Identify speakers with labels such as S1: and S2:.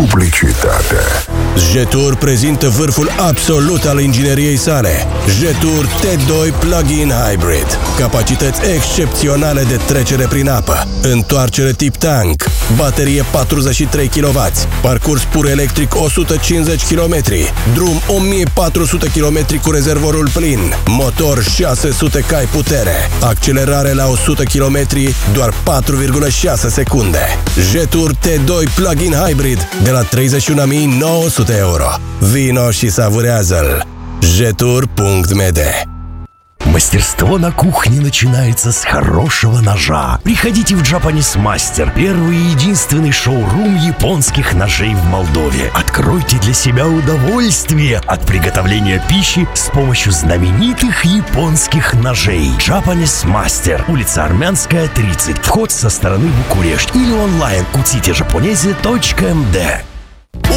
S1: publicitate.
S2: Jetur prezintă vârful absolut al ingineriei sale. Jetur T2 Plug-in Hybrid. Capacități excepționale de trecere prin apă, întoarcere tip tank, baterie 43 kW, parcurs pur electric 150 km, drum 1400 km cu rezervorul plin, motor 600 cai putere, accelerare la 100 km doar 4,6 secunde. Jetur T2 Plug-in Hybrid de la 31.900 euro. Vino și savurează-l. Jetur.md.
S3: Мастерство на кухне начинается с хорошего ножа. Приходите в Japanese Master, первый и единственный шоурум японских ножей в Молдове. Откройте для себя удовольствие от приготовления пищи с помощью знаменитых японских ножей. Japanese Master, улица Армянская, 30. Вход со стороны Букурешт или онлайн utite-japoneze.md.